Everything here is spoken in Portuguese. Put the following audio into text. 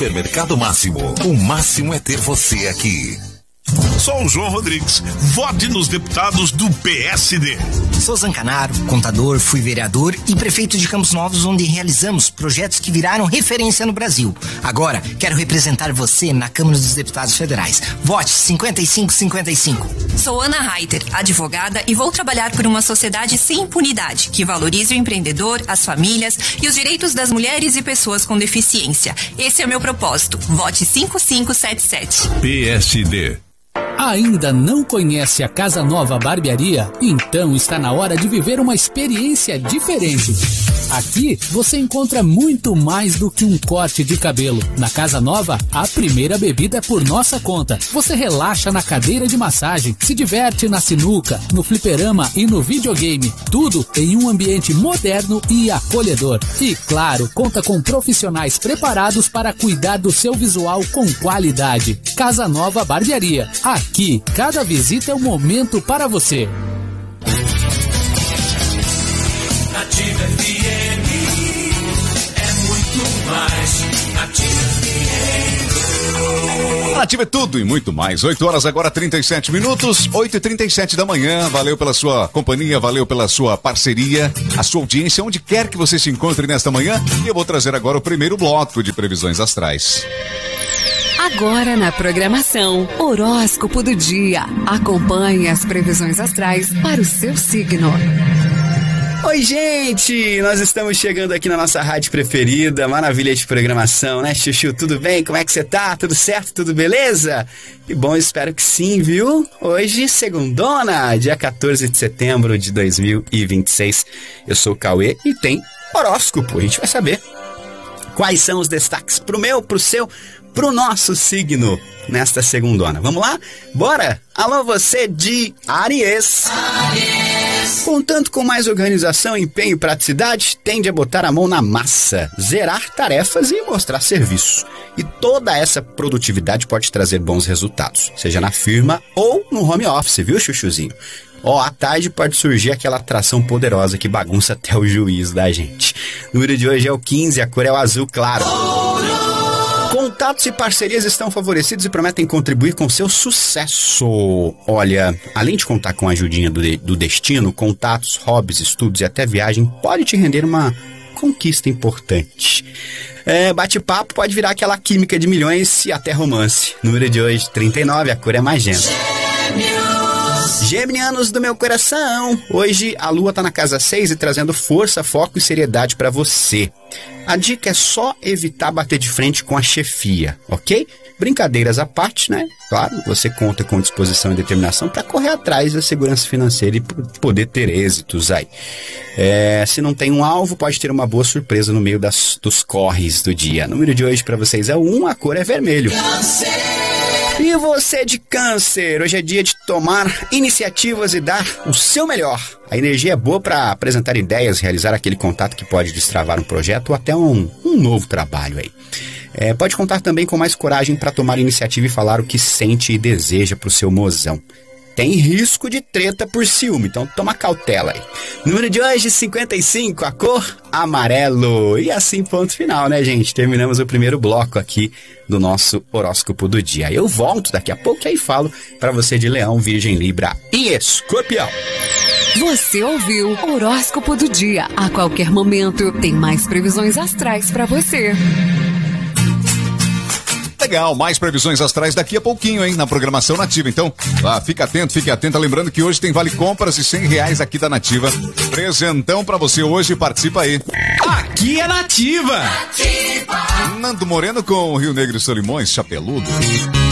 Supermercado Máximo. O máximo é ter você aqui. Sou o João Rodrigues. Vote nos deputados do PSD. Sou Zancanaro, contador, fui vereador e prefeito de Campos Novos, onde realizamos projetos que viraram referência no Brasil. Agora, quero representar você na Câmara dos Deputados Federais. Vote 5555. Sou Ana Reiter, advogada, e vou trabalhar por uma sociedade sem impunidade, que valorize o empreendedor, as famílias e os direitos das mulheres e pessoas com deficiência. Esse é o meu propósito. Vote 5577. PSD. Ainda não conhece a Casa Nova Barbearia? Então está na hora de viver uma experiência diferente. Aqui você encontra muito mais do que um corte de cabelo. Na Casa Nova, a primeira bebida é por nossa conta. Você relaxa na cadeira de massagem, se diverte na sinuca, no fliperama e no videogame. Tudo em um ambiente moderno e acolhedor. E claro, conta com profissionais preparados para cuidar do seu visual com qualidade. Casa Nova Barbearia. Aqui, cada visita é um momento para você. Nativa FM é muito mais. Nativa FM. Nativa é tudo e muito mais. 8 horas agora, 37 minutos, 8h37 da manhã. Valeu pela sua companhia, valeu pela sua parceria, a sua audiência, onde quer que você se encontre nesta manhã. E eu vou trazer agora o primeiro bloco de previsões astrais. Agora na programação, horóscopo do dia. Acompanhe as previsões astrais para o seu signo. Oi, gente! Nós estamos chegando aqui na nossa rádio preferida, maravilha de programação, né, Chuchu? Tudo bem? Como é que você tá? Tudo certo? Tudo beleza? Que bom, espero que sim, viu? Hoje, segundona, dia 14 de setembro de 2026. Eu sou o Cauê e tem horóscopo. A gente vai saber quais são os destaques pro meu, pro seu, pro nosso signo nesta segundona. Vamos lá? Bora? Alô, você de Áries. Contanto com mais organização, empenho e praticidade, tende a botar a mão na massa, zerar tarefas e mostrar serviço. E toda essa produtividade pode trazer bons resultados, seja na firma ou no home office, viu, Chuchuzinho? À tarde pode surgir aquela atração poderosa que bagunça até o juízo da gente. O número de hoje é o 15, a cor é o azul claro. Contatos e parcerias estão favorecidos e prometem contribuir com seu sucesso. Olha, além de contar com a ajudinha do destino, contatos, hobbies, estudos e até viagem pode te render uma conquista importante. Bate-papo pode virar aquela química de milhões e até romance. Número de hoje, 39, a cor é magenta. Geminianos do meu coração, hoje a lua tá na casa 6 e trazendo força, foco e seriedade para você. A dica é só evitar bater de frente com a chefia, ok? Brincadeiras à parte, né? Claro, você conta com disposição e determinação para correr atrás da segurança financeira e poder ter êxitos aí. Se não tem um alvo, pode ter uma boa surpresa no meio dos corres do dia. O número de hoje para vocês é 1, a cor é vermelho. E você de Câncer, hoje é dia de tomar iniciativas e dar o seu melhor. A energia é boa para apresentar ideias, realizar aquele contato que pode destravar um projeto ou até um novo trabalho aí. Pode contar também com mais coragem para tomar iniciativa e falar o que sente e deseja pro seu mozão. Tem risco de treta por ciúme, então toma cautela aí. Número de hoje, 55, a cor amarelo. E assim, ponto final, né, gente? Terminamos o primeiro bloco aqui do nosso horóscopo do dia. Eu volto daqui a pouco e aí falo para você de Leão, Virgem, Libra e Escorpião. Você ouviu o horóscopo do dia. A qualquer momento tem mais previsões astrais para você. Legal, mais previsões astrais daqui a pouquinho, hein, na programação Nativa. Então, fique atento. Lembrando que hoje tem vale compras de R$100 aqui da Nativa. Presentão pra você hoje, participa aí. Aqui é Nativa! Nando Moreno com Rio Negro e Solimões, Chapeludo.